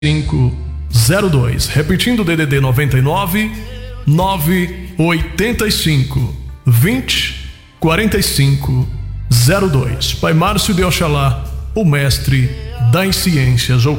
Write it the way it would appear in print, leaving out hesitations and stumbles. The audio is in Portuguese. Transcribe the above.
98502. Repetindo, DDD 99 985 20 45 02. Pai Márcio de Oxalá, o mestre das ciências ocultas.